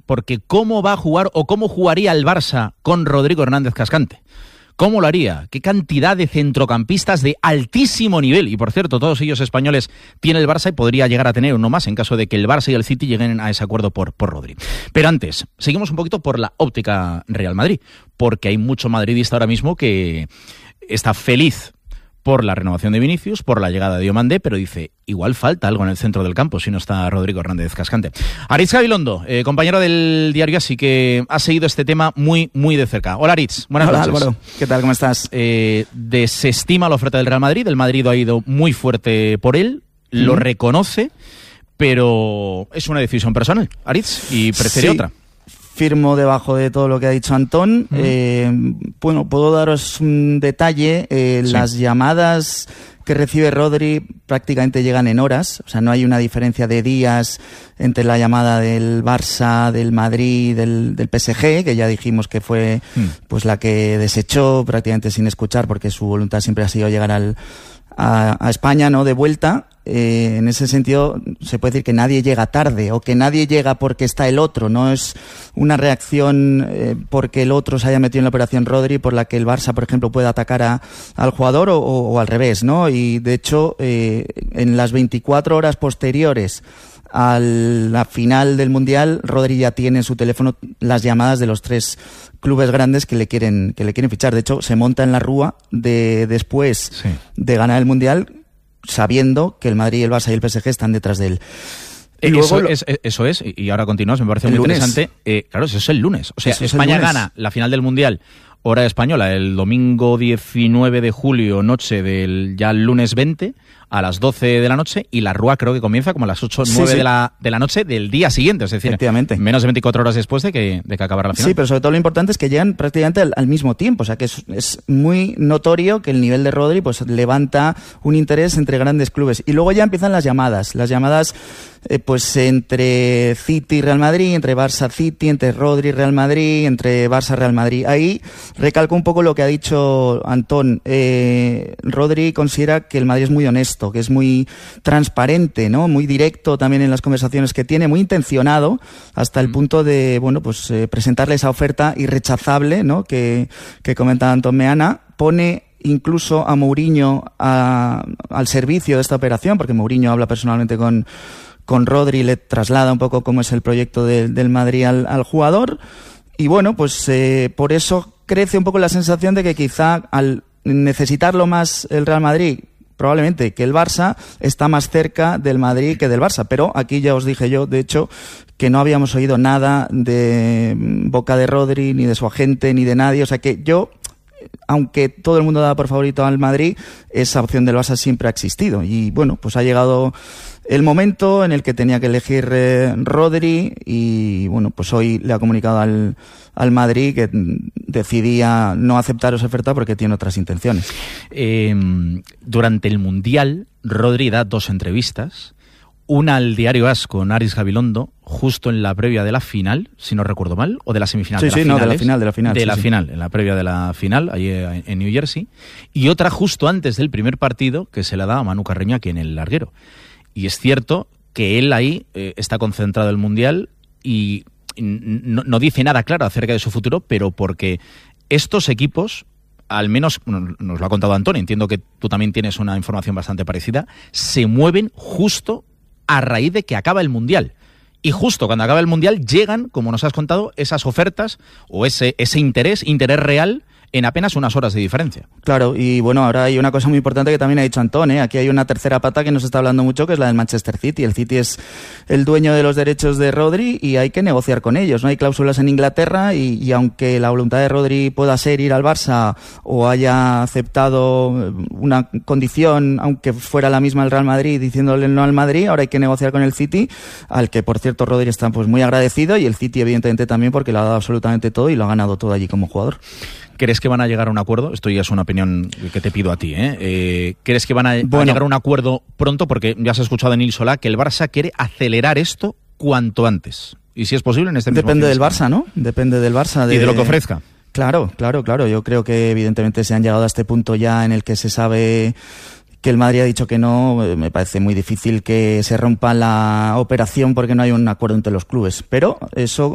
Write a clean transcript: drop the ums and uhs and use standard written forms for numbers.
porque ¿cómo va a jugar o cómo jugaría el Barça con Rodrigo Hernández Cascante? ¿Cómo lo haría? ¿Qué cantidad de centrocampistas de altísimo nivel? Y por cierto, todos ellos españoles tiene el Barça y podría llegar a tener uno más en caso de que el Barça y el City lleguen a ese acuerdo por Rodri. Pero antes, seguimos un poquito por la óptica Real Madrid, porque hay mucho madridista ahora mismo que está feliz por la renovación de Vinicius, por la llegada de Diomandé, pero dice, igual falta algo en el centro del campo si no está Rodrigo Hernández Cascante. Aritz Gabilondo, compañero del diario Así, que ha seguido este tema muy, muy de cerca. Hola Aritz, buenas noches. Hola Álvaro, ¿qué tal? ¿Cómo estás? Desestima la oferta del Real Madrid, el Madrid ha ido muy fuerte por él, lo reconoce, pero es una decisión personal, Aritz, y prefiere otra. Firmo debajo de todo lo que ha dicho Antón. Bueno, puedo daros un detalle. Las llamadas que recibe Rodri prácticamente llegan en horas. O sea, no hay una diferencia de días entre la llamada del Barça, del Madrid, del PSG, que ya dijimos que fue pues la que desechó prácticamente sin escuchar, porque su voluntad siempre ha sido llegar a España, ¿no? De vuelta. En ese sentido se puede decir que nadie llega tarde o que nadie llega porque está el otro, no es una reacción porque el otro se haya metido en la operación Rodri por la que el Barça, por ejemplo, pueda atacar al jugador o al revés, ¿no? Y de hecho en las 24 horas posteriores a la final del Mundial, Rodri ya tiene en su teléfono las llamadas de los 3 clubes grandes que le quieren fichar. De hecho, se monta en la rúa después de ganar el Mundial, sabiendo que el Madrid, el Barça y el PSG están detrás de él. Y luego eso es, y ahora continuamos, me parece muy interesante. Claro, eso es el lunes. O sea, España gana la final del Mundial, hora española, el domingo 19 de julio, noche del ya lunes 20, a las 12 de la noche, y la rúa creo que comienza como a las 8 o 9 de la noche del día siguiente, es decir, menos de 24 horas después de que acabara la final. Sí, pero sobre todo lo importante es que llegan prácticamente al mismo tiempo, o sea que es muy notorio que el nivel de Rodri pues levanta un interés entre grandes clubes. Y luego ya empiezan las llamadas pues entre City y Real Madrid, entre Barça City, entre Rodri y Real Madrid, entre Barça Real Madrid. Ahí recalco un poco lo que ha dicho Antón. Rodri considera que el Madrid es muy honesto, que es muy transparente, ¿no? Muy directo también en las conversaciones que tiene, muy intencionado, hasta el punto de, bueno, pues presentarle esa oferta irrechazable, ¿no? Que comenta Antón Meana. Pone incluso a Mourinho al servicio de esta operación, porque Mourinho habla personalmente con Rodri, le traslada un poco cómo es el proyecto del Madrid al jugador. Y bueno, pues por eso crece un poco la sensación de que quizá al necesitarlo más el Real Madrid, probablemente que el Barça, está más cerca del Madrid que del Barça. Pero aquí ya os dije yo, de hecho, que no habíamos oído nada de boca de Rodri, ni de su agente, ni de nadie. O sea que yo, aunque todo el mundo daba por favorito al Madrid, esa opción del Barça siempre ha existido. Y bueno, pues ha llegado el momento en el que tenía que elegir Rodri, y bueno, pues hoy le ha comunicado al Madrid que decidía no aceptar esa oferta porque tiene otras intenciones. Durante el Mundial, Rodri da 2 entrevistas, una al diario AS con Aritz Gabilondo, justo en la previa de la final, si no recuerdo mal, o de la semifinal. De la final, en la previa de la final, allí en New Jersey, y otra justo antes del primer partido, que se la da a Manu Carreño aquí en el larguero. Y es cierto que él ahí está concentrado en el Mundial y no dice nada claro acerca de su futuro, pero porque estos equipos, al menos nos lo ha contado Antonio, entiendo que tú también tienes una información bastante parecida, se mueven justo a raíz de que acaba el Mundial. Y justo cuando acaba el Mundial llegan, como nos has contado, esas ofertas o ese interés real en apenas unas horas de diferencia. Claro, y bueno, ahora hay una cosa muy importante que también ha dicho Antón, ¿eh? Aquí hay una tercera pata que nos está hablando mucho, que es la del Manchester City. El City es el dueño de los derechos de Rodri y hay que negociar con ellos, ¿no? Hay cláusulas en Inglaterra y aunque la voluntad de Rodri pueda ser ir al Barça o haya aceptado una condición, aunque fuera la misma el Real Madrid, diciéndole no al Madrid, ahora hay que negociar con el City, al que por cierto Rodri está pues muy agradecido, y el City evidentemente también, porque le ha dado absolutamente todo y lo ha ganado todo allí como jugador. ¿Crees que van a llegar a un acuerdo? Esto ya es una opinión que te pido a ti, ¿eh? ¿Crees que van a llegar a un acuerdo pronto? Porque ya has escuchado a Nil Solá que el Barça quiere acelerar esto cuanto antes. Y si es posible en este mismo Depende del Barça, ¿no? Depende del Barça. Y de lo que ofrezca. Claro. Yo creo que evidentemente se han llegado a este punto ya en el que se sabe que el Madrid ha dicho que no. Me parece muy difícil que se rompa la operación porque no hay un acuerdo entre los clubes. Pero eso